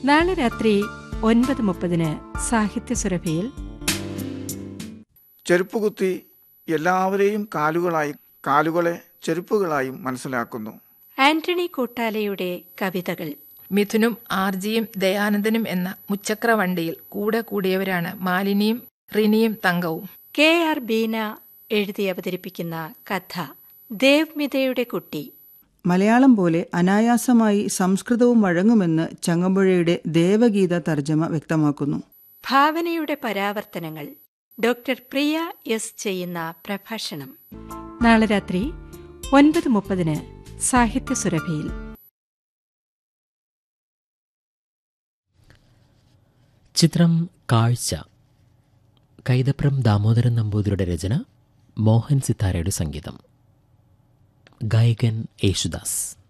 നാളെ രാത്രി 9:30 സാഹിത്യ സുരഭിയിൽ ചെരുപ്പുകുത്തി എല്ലാവരെയും കാലുകളെ ചെരുപ്പുകളായും മനസ്സിലാക്കുന്നു. ആന്റണി കൂട്ടാലയുടെ കവിതകൾ. മിഥുനും ആർജിയും ദയാനന്ദനും എന്ന മുച്ചക്രവണ്ടിയിൽ കൂടെ കൂടിയവരാണ് മാലിനിയും റിനിയും തങ്കവും. KR ബീന എഴുതി അവതരിപ്പിക്കുന്ന കഥ ദേവ്മിതയുടെ കുട്ടി. മലയാളം പോലെ അനായാസമായി സംസ്കൃതവും വഴങ്ങുമെന്ന് ചങ്ങമ്പുഴയുടെ ദേവഗീത തർജ്ജമ വ്യക്തമാക്കുന്നു. ഭാവനയുടെ പരാവർത്തനങ്ങൾ. ഡോക്ടർ പ്രിയ എസ് ചെയ്യുന്ന പ്രഭാഷണം. നാളെ രാത്രി 9:30 സാഹിത്യ സുരഭിയിൽ. ചിത്രം കാഴ്ച. കൈതപ്രം ദാമോദരൻ നമ്പൂതിരിയുടെ രചന, മോഹൻ സിത്താരയുടെ സംഗീതം. ഗായകൻ യേശുദാസ്.